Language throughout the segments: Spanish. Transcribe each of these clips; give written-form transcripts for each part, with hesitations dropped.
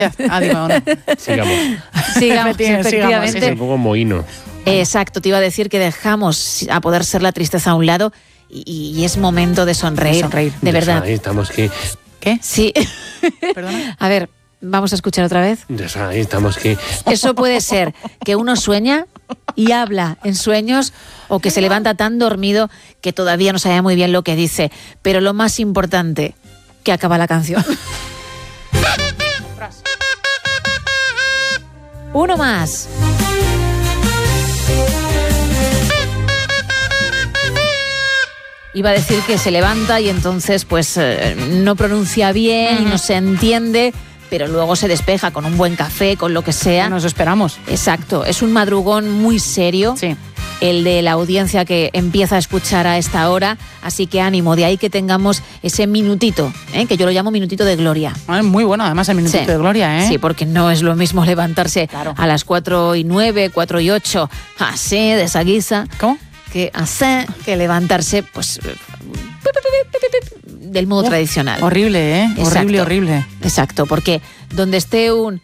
Sigamos, efectivamente. Es un poco mohino. Exacto, te iba a decir que dejamos a poder ser la tristeza a un lado y es momento de sonreír. De verdad. Ahí estamos que... ¿Qué? Sí. ¿Perdona? A ver, vamos a escuchar otra vez. Ahí estamos que... Eso puede ser que uno sueña y habla en sueños o que se levanta tan dormido que todavía no sabe muy bien lo que dice. Pero lo más importante, que acaba la canción. Uno más. Iba a decir que se levanta y entonces pues no pronuncia bien y no se entiende, pero luego se despeja con un buen café, con lo que sea. Nos esperamos. Exacto, es un madrugón muy serio. Sí. El de la audiencia que empieza a escuchar a esta hora, así que ánimo, de ahí que tengamos ese minutito, que yo lo llamo minutito de gloria. Muy bueno, además el minutito de gloria, ¿eh? Sí, porque no es lo mismo levantarse a las 4:09, 4:08, así, de esa guisa. ¿Cómo? Que levantarse, pues, del modo tradicional. Horrible, ¿eh? Exacto. Horrible. Exacto, porque donde esté un...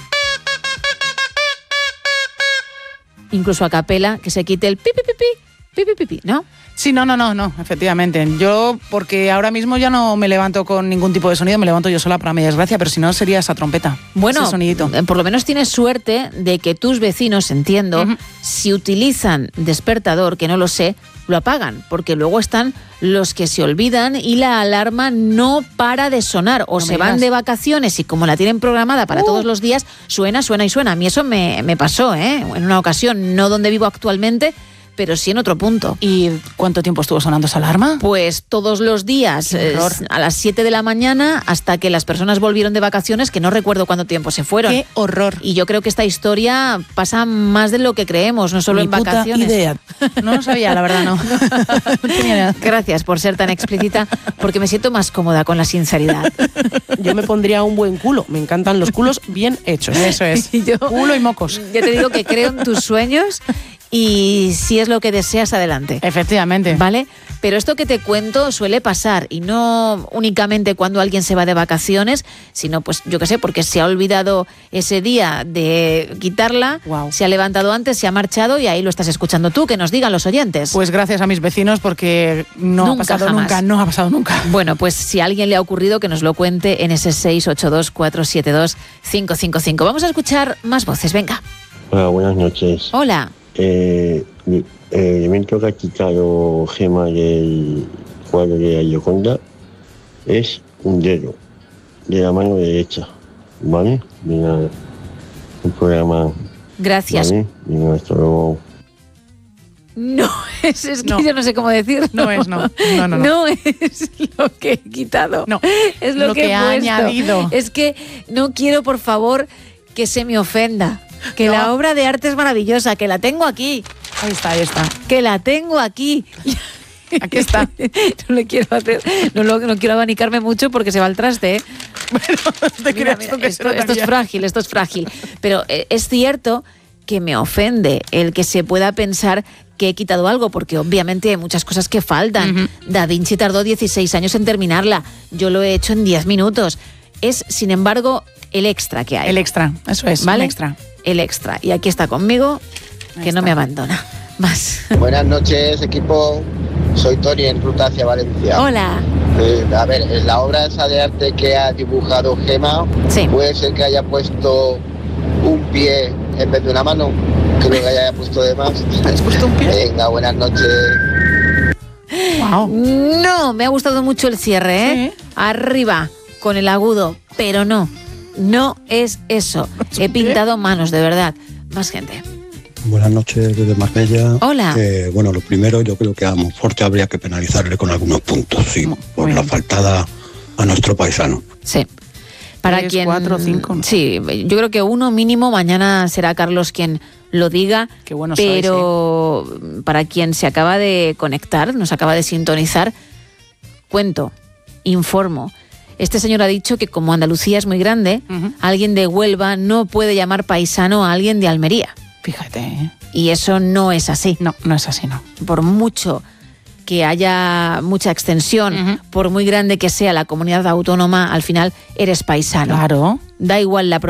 incluso a capela, que se quite el pi, ¿no? Sí, no, efectivamente. Yo, porque ahora mismo ya no me levanto con ningún tipo de sonido, me levanto yo sola para mi desgracia, pero si no sería esa trompeta, bueno, ese sonidito. Por lo menos tienes suerte de que tus vecinos, entiendo, si utilizan despertador, que no lo sé, lo apagan, porque luego están los que se olvidan y la alarma no para de sonar, o se van de vacaciones y como la tienen programada para todos los días, suena. A mí eso me pasó, en una ocasión, no donde vivo actualmente, pero sí en otro punto. ¿Y cuánto tiempo estuvo sonando esa alarma? Pues todos los días, a las 7 de la mañana, hasta que las personas volvieron de vacaciones, que no recuerdo cuánto tiempo se fueron. ¡Qué horror! Y yo creo que esta historia pasa más de lo que creemos, no solo en vacaciones. Idea. No lo sabía, la verdad, no. No tenía idea. Gracias por ser tan explícita, porque me siento más cómoda con la sinceridad. Yo me pondría un buen culo. Me encantan los culos bien hechos. Eso es. Culo y mocos. Ya te digo que creo en tus sueños y si es lo que deseas, adelante. Efectivamente. ¿Vale? Pero esto que te cuento suele pasar, y no únicamente cuando alguien se va de vacaciones, sino pues yo qué sé, porque se ha olvidado ese día de quitarla, se ha levantado antes, se ha marchado y ahí lo estás escuchando tú, que nos digan los oyentes. Pues gracias a mis vecinos, porque no ha pasado nunca. Bueno, pues si a alguien le ha ocurrido, que nos lo cuente en ese 682-472-555. Vamos a escuchar más voces, venga. Hola, buenas noches. Hola. Me toca quitado Gema del cuadro de la Gioconda. Es un dedo de la mano derecha, ¿vale? Mira, un programa. Gracias. ¿Vale? Mira, hasta luego. No, es que yo no sé cómo decirlo. No es lo que he quitado. No, es lo que he añadido. Es que no quiero, por favor, que se me ofenda. Que la obra de arte es maravillosa, que la tengo aquí. Ahí está. Que la tengo aquí. Aquí está. No le quiero hacer, no quiero abanicarme mucho porque se va al traste, ¿eh? Bueno, esto es frágil. Pero es cierto que me ofende el que se pueda pensar que he quitado algo, porque obviamente hay muchas cosas que faltan. Da Vinci tardó 16 años en terminarla. Yo lo he hecho en 10 minutos. Es, sin embargo, el extra que hay. El extra, eso es, ¿vale? el extra. El extra. Y aquí está conmigo, que no me abandona. Más. Buenas noches, equipo. Soy Tony, en ruta hacia Valencia. Hola. A ver, en la obra esa de arte que ha dibujado Gema, puede ser que haya puesto un pie en vez de una mano. Creo que haya puesto de más. ¿Has puesto un pie? Venga, buenas noches. Wow. No, me ha gustado mucho el cierre, ¿eh? Sí. Arriba, con el agudo, pero no es eso. He pintado manos, de verdad. Más gente. Buenas noches desde Marbella. Hola. Bueno, lo primero, yo creo que a Monforte habría que penalizarle con algunos puntos, sí, por la faltada a nuestro paisano. Sí. Para 3, quien 4, 5. Sí, yo creo que uno mínimo, mañana será Carlos quien lo diga. Qué bueno pero sois, ¿eh? Para quien se acaba de conectar, nos acaba de sintonizar, informo. Este señor ha dicho que como Andalucía es muy grande, alguien de Huelva no puede llamar paisano a alguien de Almería. Fíjate, ¿eh? Y eso no es así. No es así, no. Por mucho que haya mucha extensión, por muy grande que sea la comunidad autónoma, al final eres paisano. Claro. Da igual la